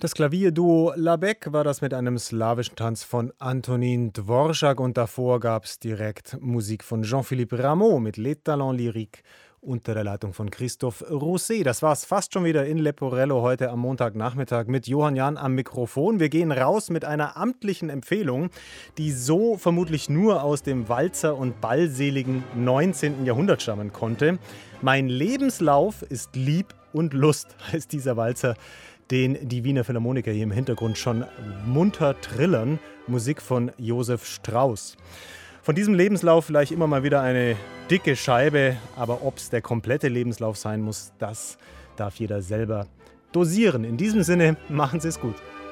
Das Klavierduo Labek war das mit einem slawischen Tanz von Antonin Dvorak und davor gab es direkt Musik von Jean-Philippe Rameau mit Les Talents Lyriques unter der Leitung von Christophe Rousset. Das war's fast schon wieder in Leporello heute am Montagnachmittag mit Johann Jahn am Mikrofon. Wir gehen raus mit einer amtlichen Empfehlung, die so vermutlich nur aus dem Walzer- und ballseligen 19. Jahrhundert stammen konnte. Mein Lebenslauf ist Lieb und Lust, heißt dieser Walzer, den die Wiener Philharmoniker hier im Hintergrund schon munter trillern. Musik von Josef Strauss. Von diesem Lebenslauf vielleicht immer mal wieder eine dicke Scheibe, aber ob es der komplette Lebenslauf sein muss, das darf jeder selber dosieren. In diesem Sinne, machen Sie es gut.